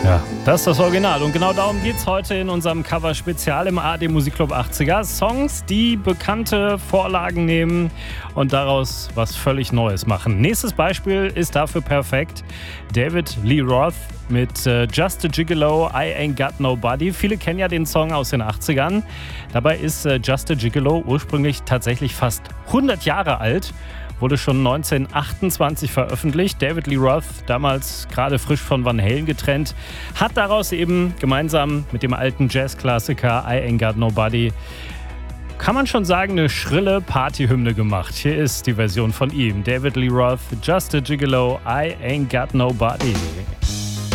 Ja, das ist das Original und genau darum geht es heute in unserem Cover-Spezial im ARD Musikclub 80er. Songs, die bekannte Vorlagen nehmen und daraus was völlig Neues machen. Nächstes Beispiel ist dafür perfekt. David Lee Roth mit Just a Gigolo, I Ain't Got Nobody. Viele kennen ja den Song aus den 80ern. Dabei ist Just a Gigolo ursprünglich tatsächlich fast 100 Jahre alt. Wurde schon 1928 veröffentlicht. David Lee Roth, damals gerade frisch von Van Halen getrennt, hat daraus eben gemeinsam mit dem alten Jazzklassiker I Ain't Got Nobody, kann man schon sagen, eine schrille Partyhymne gemacht. Hier ist die Version von ihm. David Lee Roth, Just a Gigolo, I Ain't Got Nobody.